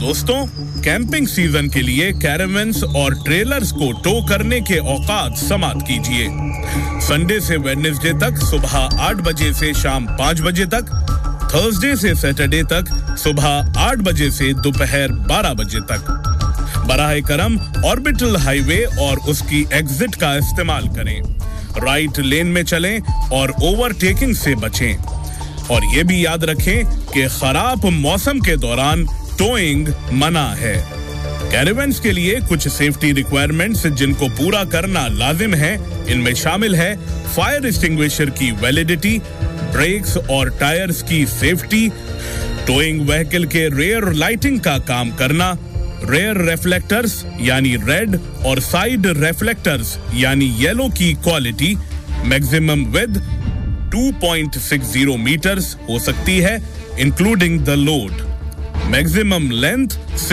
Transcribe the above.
दोस्तों, camping season के लिए कैरावन्स और ट्रेलर्स को टो करने के औकात समाप्त कीजिए। संडे से वेडनेसडे तक सुबह 8 बजे से शाम 5 बजे तक, थर्सडे से सैटरडे तक सुबह 8 बजे से दोपहर 12 बजे तक। बराह करम ऑर्बिटल हाईवे और उसकी एग्जिट का इस्तेमाल करें। राइट लेन में चलें और ओवरटेकिंग से बचें। और ये भी याद रखें कि खराब मौसम के दौरान टोइंग मना है। कैरावन्स के लिए कुछ सेफ्टी रिक्वायरमेंट्स जिनको पूरा करना लाजिम है, इनमें शामिल है फायर एक्सटिंग्विशर की वैलिडिटी, ब्रेक्स और टायर्स की सेफ्टी, टोइंग व्हीकल के रेयर लाइटिंग का काम करना, रेयर रिफ्लेक्टर्स यानी रेड और साइड रिफ्लेक्टर्स यानी येलो की क्वालिटी, मैक्सिमम विड्थ 2.60 मीटर्स हो सकती है including the load, maximum length